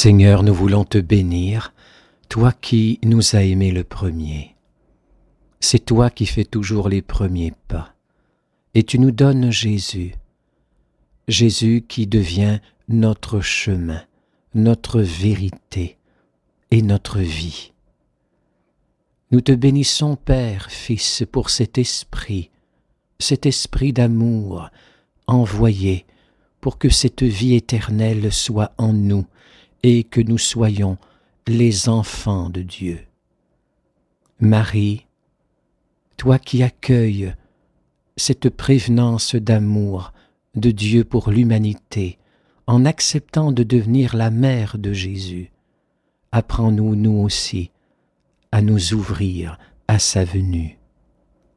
Seigneur, nous voulons te bénir, toi qui nous as aimés le premier. C'est toi qui fais toujours les premiers pas. Et tu nous donnes Jésus, Jésus qui devient notre chemin, notre vérité et notre vie. Nous te bénissons, Père, Fils, pour cet esprit d'amour envoyé pour que cette vie éternelle soit en nous et que nous soyons les enfants de Dieu. Marie, toi qui accueilles cette prévenance d'amour de Dieu pour l'humanité, en acceptant de devenir la mère de Jésus, apprends-nous, nous aussi, à nous ouvrir à sa venue.